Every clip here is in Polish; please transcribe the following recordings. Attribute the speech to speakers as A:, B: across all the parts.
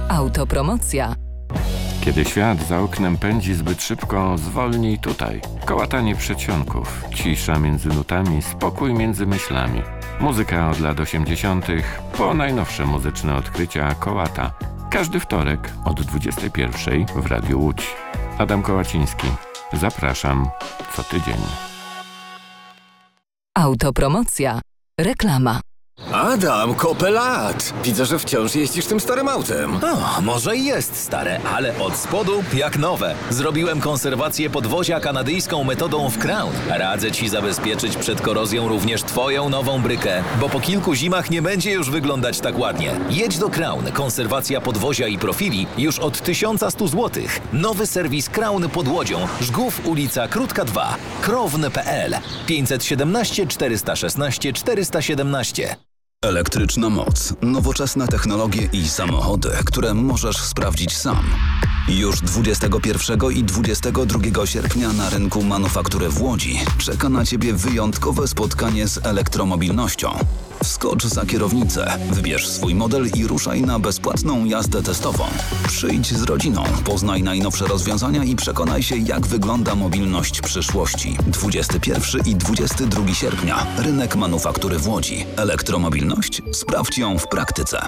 A: Autopromocja.
B: Kiedy świat za oknem pędzi zbyt szybko, zwolnij tutaj. Kołatanie przedsionków, cisza między nutami, spokój między myślami. Muzyka od lat 80. po najnowsze muzyczne odkrycia Kołata. Każdy wtorek od 21 w Radiu Łódź. Adam Kołaciński. Zapraszam co tydzień.
A: Autopromocja. Reklama.
C: Adam, kopę lat! Widzę, że wciąż jeździsz tym starym autem.
D: O, może i jest stare, ale od spodu jak nowe. Zrobiłem konserwację podwozia kanadyjską metodą w Crown. Radzę Ci zabezpieczyć przed korozją również Twoją nową brykę, bo po kilku zimach nie będzie już wyglądać tak ładnie. Jedź do Crown. Konserwacja podwozia i profili już od 1100 zł. Nowy serwis Crown pod Łodzią. Żgów, ulica Krótka 2. Krown.pl 517 416 417.
E: Elektryczna moc, nowoczesne technologie i samochody, które możesz sprawdzić sam. Już 21 i 22 sierpnia na rynku manufaktury w Łodzi czeka na Ciebie wyjątkowe spotkanie z elektromobilnością. Wskocz za kierownicę, wybierz swój model i ruszaj na bezpłatną jazdę testową. Przyjdź z rodziną, poznaj najnowsze rozwiązania i przekonaj się, jak wygląda mobilność przyszłości. 21 i 22 sierpnia. Rynek manufaktury w Łodzi. Elektromobilność? Sprawdź ją w praktyce.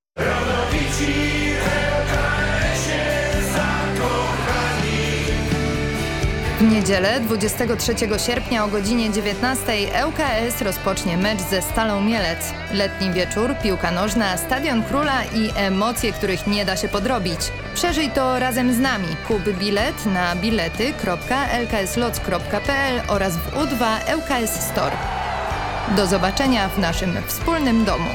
F: W niedzielę 23 sierpnia o godzinie 19 ŁKS rozpocznie mecz ze Stalą Mielec. Letni wieczór, piłka nożna, Stadion Króla i emocje, których nie da się podrobić. Przeżyj to razem z nami. Kup bilet na bilety.lkslots.pl oraz w U2 ŁKS Store. Do zobaczenia w naszym wspólnym domu.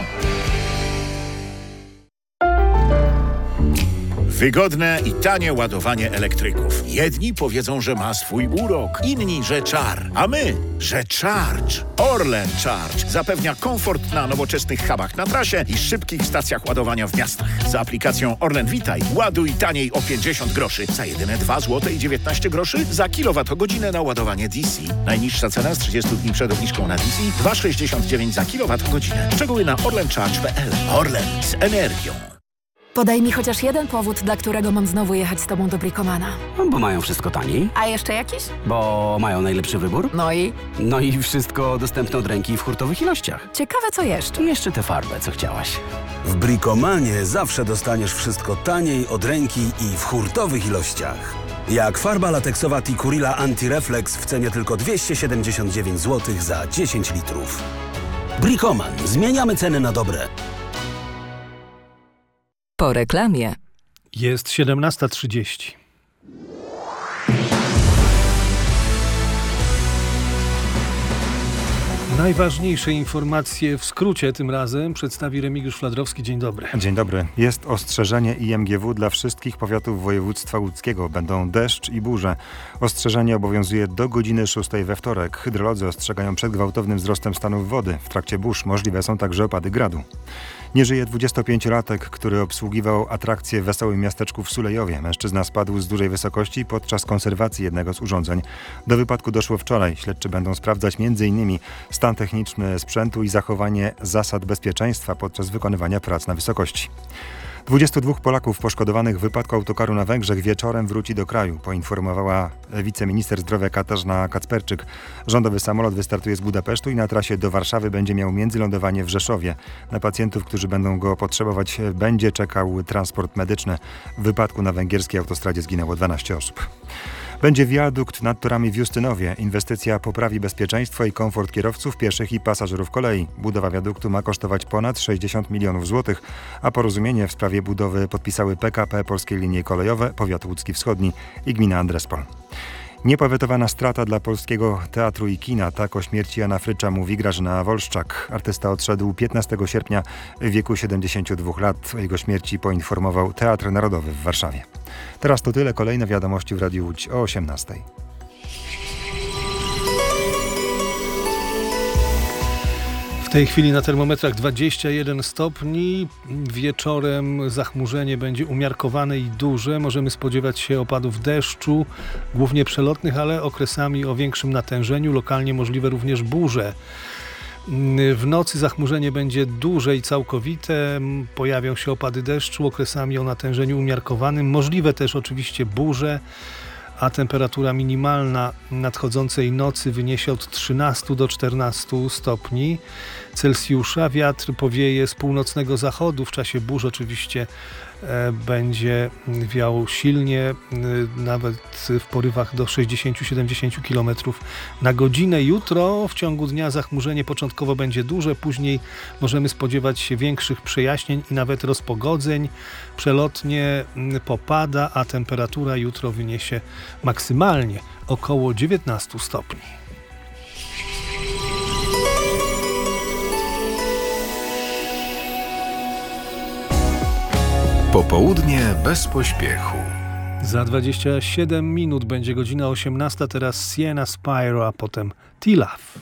G: Wygodne i tanie ładowanie elektryków. Jedni powiedzą, że ma swój urok, inni, że czar, a my, że Charge. Orlen Charge zapewnia komfort na nowoczesnych hubach na trasie i szybkich stacjach ładowania w miastach. Z aplikacją Orlen Witaj ładuj taniej o 50 groszy za jedyne 2 zł i 19 groszy za kilowatogodzinę na ładowanie DC. Najniższa cena z 30 dni przed obniżką na DC 2,69 za kilowatogodzinę. Szczegóły na orlencharge.pl. Orlen z energią.
H: Podaj mi chociaż jeden powód, dla którego mam znowu jechać z tobą do Bricomana.
I: Bo mają wszystko taniej.
H: A jeszcze jakiś?
I: Bo mają najlepszy wybór.
H: No i
I: wszystko dostępne od ręki w hurtowych ilościach.
H: ciekawe co jeszcze.
I: I jeszcze tę farbę, co chciałaś.
J: W Bricomanie zawsze dostaniesz wszystko taniej, od ręki i w hurtowych ilościach. Jak farba lateksowa Tikurila Anti-Reflex w cenie tylko 279 zł za 10 litrów. Bricoman. Zmieniamy ceny na dobre.
A: Po reklamie.
K: Jest 17:30. Najważniejsze informacje w skrócie tym razem przedstawi Remigiusz Fladrowski. Dzień dobry.
L: Dzień dobry. Jest ostrzeżenie IMGW dla wszystkich powiatów województwa łódzkiego. Będą deszcz i burze. Ostrzeżenie obowiązuje do godziny 6 we wtorek. Hydrolodzy ostrzegają przed gwałtownym wzrostem stanów wody. W trakcie burz możliwe są także opady gradu. Nie żyje 25-latek, który obsługiwał atrakcję w wesołym miasteczku w Sulejowie. Mężczyzna spadł z dużej wysokości podczas konserwacji jednego z urządzeń. Do wypadku doszło wczoraj. Śledczy będą sprawdzać m.in. stan techniczny sprzętu i zachowanie zasad bezpieczeństwa podczas wykonywania prac na wysokości. 22 Polaków poszkodowanych w wypadku autokaru na Węgrzech wieczorem wróci do kraju, poinformowała wiceminister zdrowia Katarzyna Kacperczyk. Rządowy samolot wystartuje z Budapesztu i na trasie do Warszawy będzie miał międzylądowanie w Rzeszowie. Na pacjentów, którzy będą go potrzebować, będzie czekał transport medyczny. W wypadku na węgierskiej autostradzie zginęło 12 osób. Będzie wiadukt nad torami w Justynowie. Inwestycja poprawi bezpieczeństwo i komfort kierowców, pieszych i pasażerów kolei. Budowa wiaduktu ma kosztować ponad 60 milionów złotych, a porozumienie w sprawie budowy podpisały PKP, Polskie Linie Kolejowe, Powiat Łódzki Wschodni i gmina Andrespol. Niepowetowana strata dla polskiego teatru i kina. Tak o śmierci Jana Frycza mówi Grażyna Wolszczak. Artysta odszedł 15 sierpnia w wieku 72 lat. O jego śmierci poinformował Teatr Narodowy w Warszawie. Teraz to tyle. Kolejne wiadomości w Radiu Łódź o 18:00.
K: W tej chwili na termometrach 21 stopni. Wieczorem zachmurzenie będzie umiarkowane i duże. Możemy spodziewać się opadów deszczu, głównie przelotnych, ale okresami o większym natężeniu. Lokalnie możliwe również burze. W nocy zachmurzenie będzie duże i całkowite, pojawią się opady deszczu, okresami o natężeniu umiarkowanym, możliwe też oczywiście burze, a temperatura minimalna nadchodzącej nocy wyniesie od 13 do 14 stopni Celsjusza. Wiatr powieje z północnego zachodu, w czasie burz oczywiście będzie wiał silnie, nawet w porywach do 60-70 km na godzinę. Jutro w ciągu dnia zachmurzenie początkowo będzie duże, później możemy spodziewać się większych przejaśnień i nawet rozpogodzeń. Przelotnie popada, a temperatura jutro wyniesie maksymalnie około 19 stopni.
M: Popołudnie bez pośpiechu.
K: Za 27 minut będzie godzina 18, teraz Sienna Spiro, a potem T-Love.